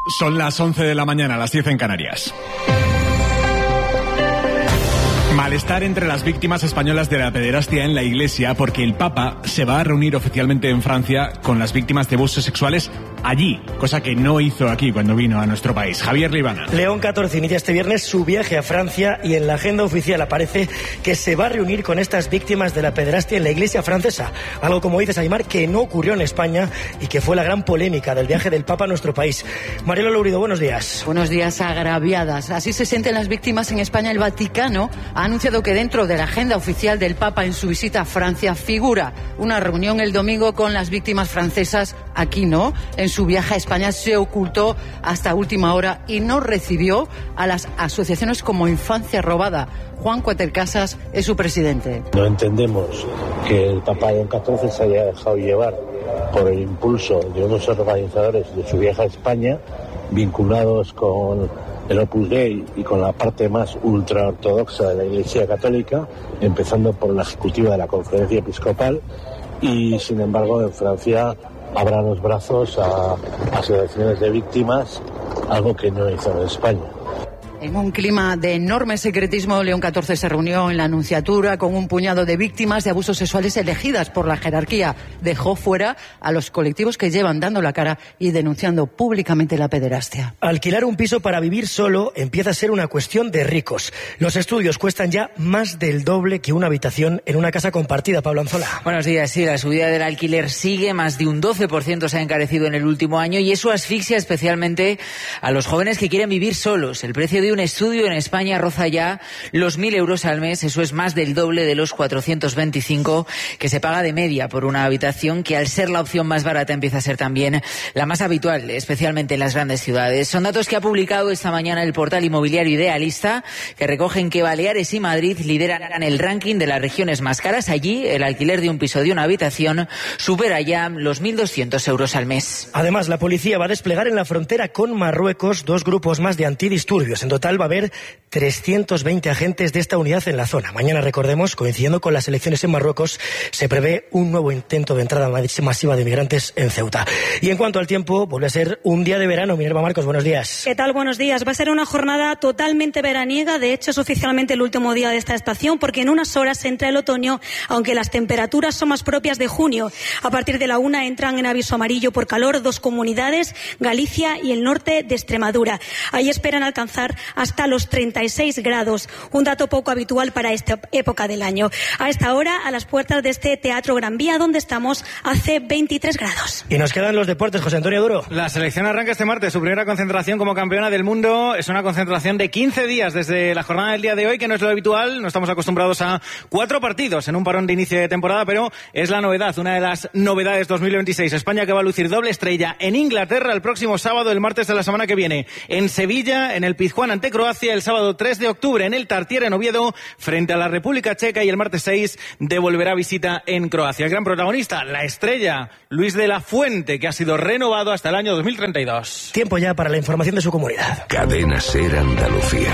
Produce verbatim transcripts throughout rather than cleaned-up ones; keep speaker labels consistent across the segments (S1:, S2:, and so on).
S1: Son las once de la mañana, las diez en Canarias. Malestar entre las víctimas españolas de la pederastia en la Iglesia porque el Papa se va a reunir oficialmente en Francia con las víctimas de abusos sexuales allí, cosa que no hizo aquí cuando vino a nuestro país. Javier Libana.
S2: León catorce inicia este viernes su viaje a Francia y en la agenda oficial aparece que se va a reunir con estas víctimas de la pederastia en la Iglesia francesa. Algo, como dices, Aymar, que no ocurrió en España y que fue la gran polémica del viaje del Papa a nuestro país. Mariela Lourido, buenos días.
S3: Buenos días, agraviadas. Así se sienten las víctimas en España. El Vaticano ha anunciado que dentro de la agenda oficial del Papa en su visita a Francia figura una reunión el domingo con las víctimas francesas. Aquí no. En su viaje a España se ocultó hasta última hora y no recibió a las asociaciones como Infancia Robada. Juan Cuatercasas es su presidente.
S4: No entendemos que el Papa León catorce se haya dejado llevar por el impulso de unos organizadores de su viaje a España vinculados con el Opus Dei y con la parte más ultraortodoxa de la Iglesia Católica, empezando por la ejecutiva de la Conferencia Episcopal, y sin embargo en Francia abran los brazos a asociaciones de víctimas, algo que no hizo en España.
S3: En un clima de enorme secretismo, León catorce se reunió en la Nunciatura con un puñado de víctimas de abusos sexuales elegidas por la jerarquía. Dejó fuera a los colectivos que llevan dando la cara y denunciando públicamente la pederastia.
S2: Alquilar un piso para vivir solo empieza a ser una cuestión de ricos. Los estudios cuestan ya más del doble que una habitación en una casa compartida. Pablo Anzola.
S5: Buenos días. Sí, la subida del alquiler sigue. Más de un doce por ciento se ha encarecido en el último año y eso asfixia especialmente a los jóvenes que quieren vivir solos. El precio de un estudio en España roza ya los mil euros al mes. Eso es más del doble de los cuatrocientos veinticinco que se paga de media por una habitación, que al ser la opción más barata empieza a ser también la más habitual, especialmente en las grandes ciudades. Son datos que ha publicado esta mañana el portal inmobiliario Idealista, que recogen que Baleares y Madrid lideran el ranking de las regiones más caras. Allí el alquiler de un piso de una habitación supera ya los mil doscientos euros al mes.
S2: Además, la policía va a desplegar en la frontera con Marruecos dos grupos más de antidisturbios. En total va a haber trescientos veinte agentes de esta unidad en la zona. Mañana, recordemos, coincidiendo con las elecciones en Marruecos, se prevé un nuevo intento de entrada masiva de migrantes en Ceuta. Y en cuanto al tiempo, vuelve a ser un día de verano. Minerva Marcos, buenos días.
S6: ¿Qué tal? Buenos días. Va a ser una jornada totalmente veraniega. De hecho, es oficialmente el último día de esta estación, porque en unas horas entra el otoño, aunque las temperaturas son más propias de junio. A partir de la una entran en aviso amarillo por calor dos comunidades, Galicia y el norte de Extremadura. Ahí esperan alcanzar hasta los treinta y seis grados, un dato poco habitual para esta época del año. A esta hora, a las puertas de este Teatro Gran Vía, donde estamos, hace veintitrés grados.
S2: Y nos quedan los deportes, José Antonio Duro.
S7: La selección arranca este martes su primera concentración como campeona del mundo. Es una concentración de quince días desde la jornada del día de hoy, que no es lo habitual. No estamos acostumbrados a cuatro partidos en un parón de inicio de temporada, pero es la novedad, una de las novedades dos mil veintiséis. España, que va a lucir doble estrella en Inglaterra el próximo sábado, el martes de la semana que viene, en Sevilla, en el Pizjuán ante Croacia, el sábado tres de octubre en el Tartiere en Oviedo frente a la República Checa, y el martes seis devolverá visita en Croacia. El gran protagonista, la estrella, Luis de la Fuente, que ha sido renovado hasta el año dos mil treinta y dos.
S2: Tiempo ya para la información de su comunidad.
S8: Cadena SER Andalucía.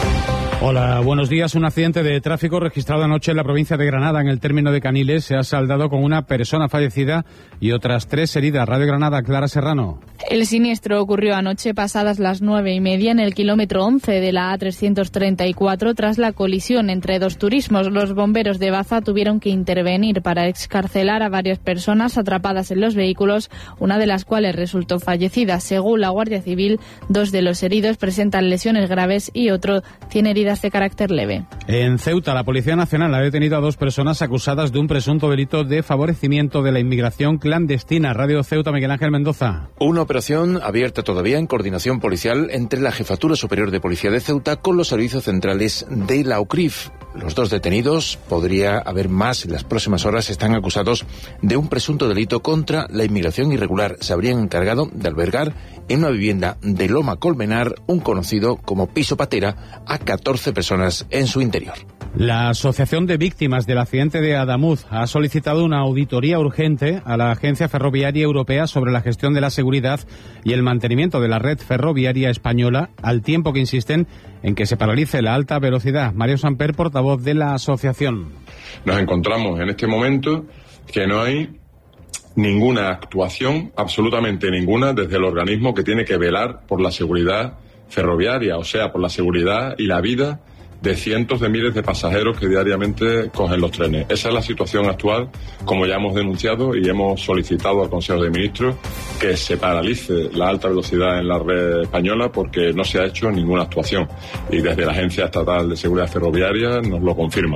S9: Hola, buenos días. Un accidente de tráfico registrado anoche en la provincia de Granada, en el término de Caniles, se ha saldado con una persona fallecida y otras tres heridas. Radio Granada, Clara Serrano.
S10: El siniestro ocurrió anoche pasadas las nueve y media en el kilómetro once de la A trescientos treinta y cuatro tras la colisión entre dos turismos. Los bomberos de Baza tuvieron que intervenir para excarcelar a varias personas atrapadas en los vehículos, una de las cuales resultó fallecida. Según la Guardia Civil, dos de los heridos presentan lesiones graves y otro tiene heridas de carácter leve.
S9: En Ceuta, la Policía Nacional ha detenido a dos personas acusadas de un presunto delito de favorecimiento de la inmigración clandestina. Radio Ceuta, Miguel Ángel Mendoza.
S11: Una operación abierta todavía en coordinación policial entre la Jefatura Superior de Policía de Ceuta con los servicios centrales de la UCRIF. Los dos detenidos, podría haber más en las próximas horas, están acusados de un presunto delito contra la inmigración irregular. Se habrían encargado de albergar en una vivienda de Loma Colmenar, un conocido como piso patera, a catorce personas en su interior.
S9: La Asociación de Víctimas del Accidente de Adamuz ha solicitado una auditoría urgente a la Agencia Ferroviaria Europea sobre la gestión de la seguridad y el mantenimiento de la red ferroviaria española, al tiempo que insisten en que se paralice la alta velocidad. Mario Samper, portavoz de la asociación.
S12: Nos encontramos en este momento que no hay ninguna actuación, absolutamente ninguna, desde el organismo que tiene que velar por la seguridad ferroviaria, o sea, por la seguridad y la vida de cientos de miles de pasajeros que diariamente cogen los trenes. Esa es la situación actual, como ya hemos denunciado y hemos solicitado al Consejo de Ministros que se paralice la alta velocidad en la red española porque no se ha hecho ninguna actuación. Y desde la Agencia Estatal de Seguridad Ferroviaria nos lo confirman.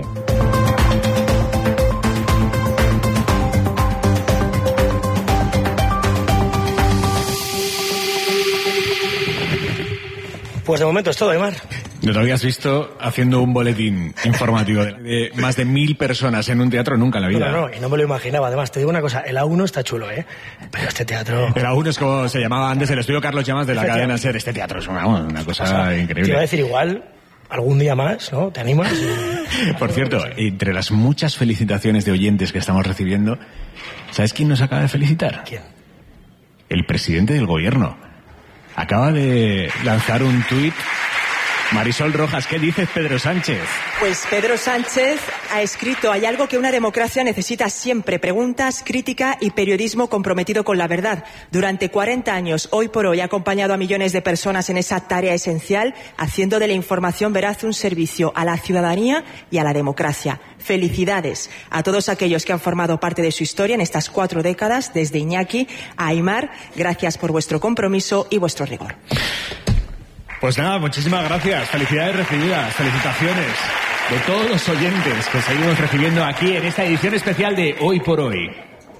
S2: Pues de momento es todo, Aimar.
S1: ¿No lo habías visto haciendo un boletín informativo de, de más de mil personas en un teatro? Nunca en la vida.
S2: No, no, no, y no me lo imaginaba. Además, te digo una cosa, el A uno está chulo, ¿eh? Pero este teatro...
S1: El A uno es como se llamaba antes el estudio Carlos Llamas de la cadena SER. Este teatro es una, una cosa o sea, increíble.
S2: Te iba a decir igual, algún día más, ¿no? ¿Te animas?
S1: Por cierto, entre las muchas felicitaciones de oyentes que estamos recibiendo, ¿sabes quién nos acaba de felicitar?
S2: ¿Quién?
S1: El presidente del gobierno. Acaba de lanzar un tuit. Marisol Rojas, ¿qué dice Pedro Sánchez?
S13: Pues Pedro Sánchez ha escrito: hay algo que una democracia necesita siempre: preguntas, crítica y periodismo comprometido con la verdad. Durante cuarenta años, hoy por hoy, ha acompañado a millones de personas en esa tarea esencial, haciendo de la información veraz un servicio a la ciudadanía y a la democracia. Felicidades a todos aquellos que han formado parte de su historia en estas cuatro décadas, desde Iñaki a Aimar. Gracias por vuestro compromiso y vuestro rigor.
S1: Pues nada, muchísimas gracias. Felicidades recibidas, felicitaciones de todos los oyentes que seguimos recibiendo aquí en esta edición especial de Hoy por Hoy.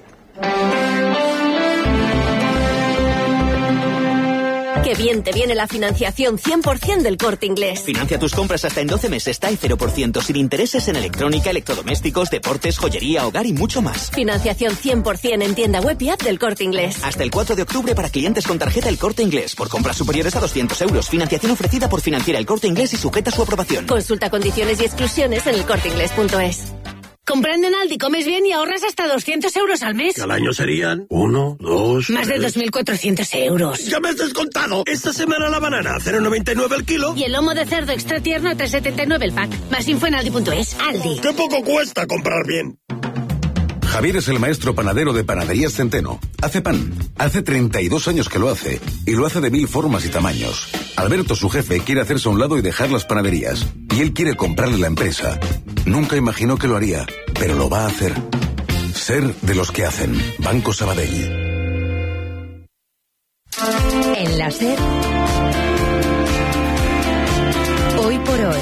S14: Qué bien te viene la financiación cien por ciento del Corte Inglés.
S15: Financia tus compras hasta en doce meses, T A E cero por ciento, sin intereses en electrónica, electrodomésticos, deportes, joyería, hogar y mucho más.
S14: Financiación cien por ciento en tienda web y app del Corte Inglés.
S15: Hasta el cuatro de octubre para clientes con tarjeta El Corte Inglés. Por compras superiores a doscientos euros. Financiación ofrecida por Financiera El Corte Inglés y sujeta a su aprobación.
S14: Consulta condiciones y exclusiones en el corte inglés punto es.
S16: Comprando en Aldi comes bien y ahorras hasta doscientos euros al mes.
S17: Que al año serían uno, dos...
S16: Más
S17: tres...
S16: de dos mil cuatrocientos euros.
S17: ¡Ya me has descontado! Esta semana la banana a cero coma noventa y nueve el kilo.
S16: Y el lomo de cerdo extra tierno a tres coma setenta y nueve el pack. Más info en aldi punto es. Aldi.
S17: ¡Qué poco cuesta comprar bien!
S18: Javier es el maestro panadero de Panaderías Centeno. Hace pan. Hace treinta y dos años que lo hace. Y lo hace de mil formas y tamaños. Alberto, su jefe, quiere hacerse a un lado y dejar las panaderías. Y él quiere comprarle la empresa. Nunca imaginó que lo haría, pero lo va a hacer. Ser de los que hacen. Banco Sabadell.
S14: En la SER. Hoy por hoy.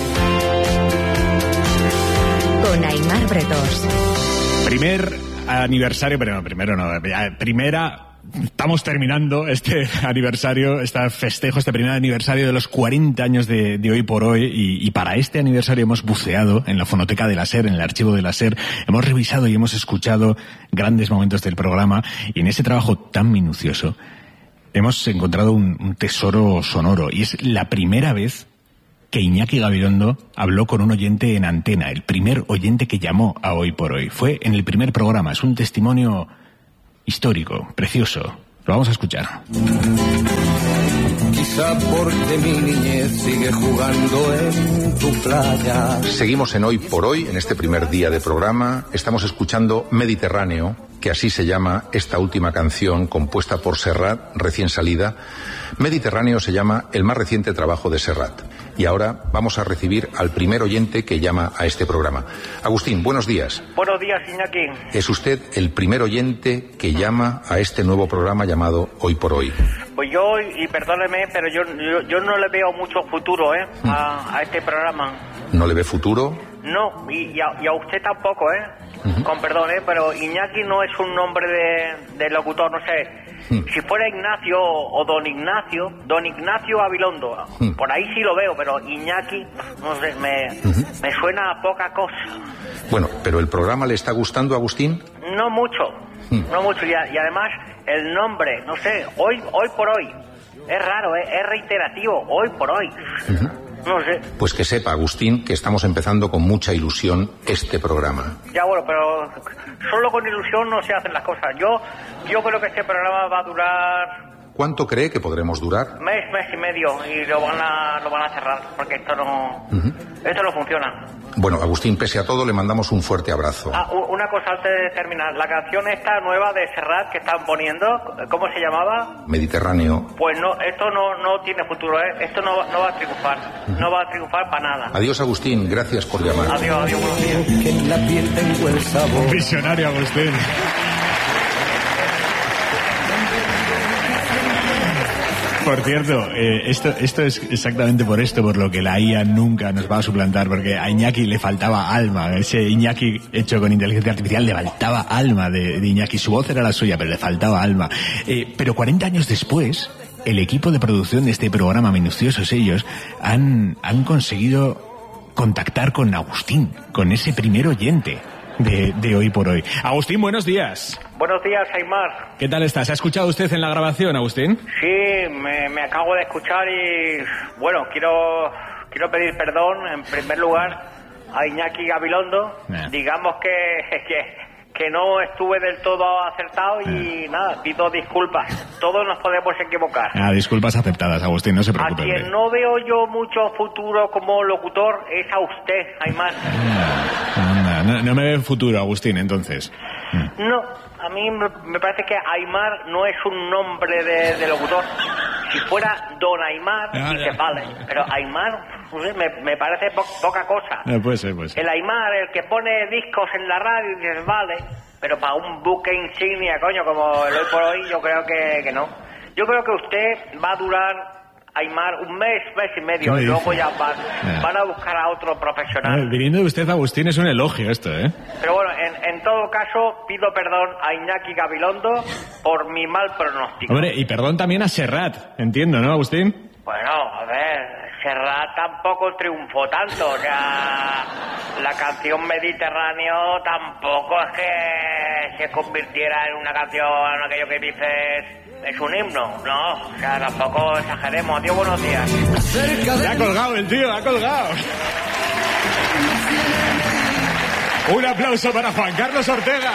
S14: Con Aimar Bretós.
S1: Primer aniversario, pero no, primero no, primera, estamos terminando este aniversario, este festejo, este primer aniversario de los cuarenta años de, de Hoy por Hoy, y, y para este aniversario hemos buceado en la fonoteca de la SER, en el archivo de la SER, hemos revisado y hemos escuchado grandes momentos del programa, y en ese trabajo tan minucioso hemos encontrado un, un tesoro sonoro, y es la primera vez que Iñaki Gabilondo habló con un oyente en antena, el primer oyente que llamó a Hoy por Hoy. Fue en el primer programa, es un testimonio histórico, precioso. Lo vamos a escuchar.
S19: Quizá porque mi niñez sigue jugando en tu playa.
S20: Seguimos en Hoy por Hoy, en este primer día de programa. Estamos escuchando Mediterráneo, que así se llama esta última canción compuesta por Serrat, recién salida. Mediterráneo se llama el más reciente trabajo de Serrat. Y ahora vamos a recibir al primer oyente que llama a este programa. Agustín, buenos días.
S21: Buenos días, Iñaki.
S20: ¿Es usted el primer oyente que llama a este nuevo programa llamado Hoy por Hoy?
S21: Pues yo, y perdóneme, pero yo, yo, yo no le veo mucho futuro ¿eh? a, a este programa.
S20: ¿No le ve futuro?
S21: No, y, y, a, y a usted tampoco, ¿eh? Uh-huh. Con perdón, ¿eh? Pero Iñaki no es un nombre de, de locutor, no sé. Uh-huh. Si fuera Ignacio o Don Ignacio, Don Ignacio Gabilondo, uh-huh. por ahí sí lo veo, pero Iñaki, no sé, me, uh-huh. me suena a poca cosa.
S20: Bueno, pero ¿el programa le está gustando, Agustín?
S21: No mucho, uh-huh. no mucho, y, a, y además el nombre, no sé, hoy, hoy por hoy, es raro, ¿eh? Es reiterativo, hoy por hoy. Uh-huh. No sé.
S20: Pues que sepa, Agustín, que estamos empezando con mucha ilusión este programa.
S21: Ya, bueno, pero solo con ilusión no se hacen las cosas. Yo yo creo que este programa va a durar
S20: ¿Cuánto cree que podremos durar?
S21: Mes, mes y medio y lo van a, lo van a cerrar porque esto no,
S20: Uh-huh.
S21: esto no funciona.
S20: Bueno, Agustín, pese a todo, le mandamos un fuerte abrazo.
S21: Ah, u- una cosa antes de terminar, la canción esta nueva de Serrat que están poniendo, ¿cómo se llamaba?
S20: Mediterráneo.
S21: Pues no, esto no, no tiene futuro, ¿eh? Esto no, no va a triunfar, no va a triunfar para nada.
S20: Adiós, Agustín, gracias por llamar.
S21: Adiós, adiós, buenos días.
S19: Que en la piel tengo el sabor.
S1: Visionario, Agustín. Por cierto, eh, esto, esto es exactamente por esto, por lo que la I A nunca nos va a suplantar, porque a Iñaki le faltaba alma. Ese Iñaki hecho con inteligencia artificial le faltaba alma de, de Iñaki. Su voz era la suya, pero le faltaba alma. Eh, pero cuarenta años después, el equipo de producción de este programa, minuciosos ellos, han, han conseguido contactar con Agustín, con ese primer oyente de, de Hoy por Hoy. Agustín, buenos días.
S21: Buenos días, Aymar.
S1: ¿Qué tal estás? ¿Ha escuchado usted en la grabación, Agustín?
S21: Sí, me, me acabo de escuchar y, bueno, quiero, quiero pedir perdón, en primer lugar, a Iñaki Gabilondo.
S1: Nah.
S21: Digamos que, que, que no estuve del todo acertado y nada, pido disculpas. Todos nos podemos equivocar.
S1: Ah, disculpas aceptadas, Agustín, no se
S21: A
S1: preocupe.
S21: quien
S1: hombre.
S21: no veo yo mucho futuro como locutor es a usted, Aymar.
S1: Anda, no, no me ve futuro, Agustín, entonces.
S21: No, a mí me me parece que Aymar no es un nombre de, de locutor. Si fuera Don Aymar,
S1: Ya,
S21: dice,
S1: ya.
S21: vale, pero Aymar no sé, me, me parece po- poca cosa.
S1: No, puede ser, puede ser.
S21: El Aymar, el que pone discos en la radio, dices, vale, pero para un buque insignia, coño, como el Hoy por Hoy, yo creo que, que no. Yo creo que usted va a durar, Aymar, un mes, mes y medio,
S1: ¿Qué
S21: y
S1: me
S21: luego
S1: dice?
S21: ya van,
S1: Ya.
S21: van a buscar a otro
S1: A
S21: profesional.
S1: ver, viniendo de usted, Agustín, es un elogio esto, ¿eh?
S21: Pero bueno, en, en todo caso, pido perdón a Iñaki Gabilondo por mi mal pronóstico.
S1: Hombre, y perdón también a Serrat, entiendo, ¿no, Agustín?
S21: Bueno, a ver, Serrat tampoco triunfó tanto, o sea, la canción Mediterráneo tampoco es que se convirtiera en una canción, aquello que dices, es un himno, no, o sea, tampoco exageremos. Dios, buenos días.
S1: Se ha colgado el tío, ha colgado. Un aplauso para Juan Carlos Ortega.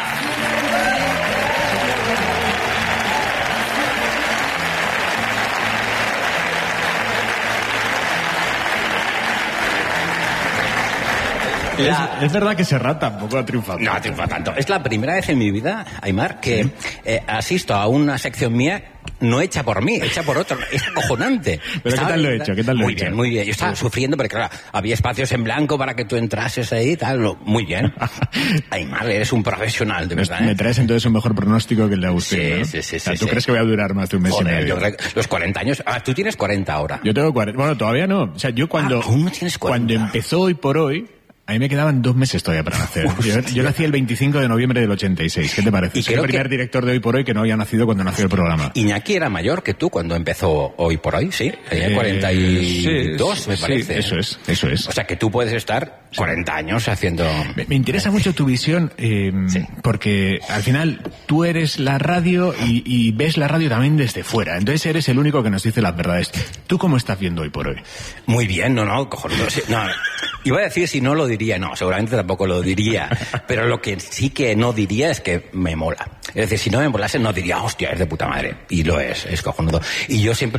S4: La-
S1: Es, es verdad que Serrat tampoco ha triunfado.
S4: No ha triunfado tanto. Es la primera vez en mi vida, Aymar, que eh, asisto a una sección mía no hecha por mí, hecha por otro. Es acojonante.
S1: ¿Pero qué tal lo he hecho? ¿Qué tal lo he
S4: muy
S1: hecho?
S4: bien, muy bien. Yo estaba sufriendo porque, claro, había espacios en blanco para que tú entrases ahí y tal. Lo- Muy bien. Aymar, eres un profesional, de verdad.
S1: Me
S4: ¿eh?
S1: traes entonces un mejor pronóstico que el de Agustín,
S4: Sí,
S1: ¿no?
S4: sí, sí,
S1: O sea,
S4: sí,
S1: ¿tú
S4: sí.
S1: crees que voy a durar más de un mes
S4: Joder,
S1: y medio?
S4: yo creo que los cuarenta años... Ah, tú tienes cuarenta ahora.
S1: Yo tengo cuarenta. Bueno, todavía no. O sea, yo cuando...
S4: Ah, aún no tienes cuarenta.
S1: Cuando empezó Hoy por Hoy, a mí me quedaban dos meses todavía para nacer. Yo, yo nací el veinticinco de noviembre del ochenta y seis. ¿Qué te parece?
S4: Y
S1: Soy el
S4: creo
S1: primer
S4: que-
S1: director de Hoy por Hoy que no había nacido cuando nació el programa.
S4: Iñaki era mayor que tú cuando empezó Hoy por Hoy, ¿sí? Tenía
S1: Eh,
S4: cuarenta y dos,
S1: sí,
S4: me
S1: sí,
S4: parece.
S1: eso es, eso es.
S4: O sea, que tú puedes estar cuarenta años haciendo...
S1: Me, me interesa mucho tu visión, eh, porque al final tú eres la radio y, y ves la radio también desde fuera. Entonces eres el único que nos dice las verdades. ¿Tú cómo estás viendo Hoy por Hoy?
S4: Muy bien, no, no, cojonudo. Sí, no, iba a decir si no lo diría, no, seguramente tampoco lo diría. Pero lo que sí que no diría es que me mola. Es decir, si no me molase, no diría, hostia, es de puta madre. Y lo es, es cojonudo. Y yo siempre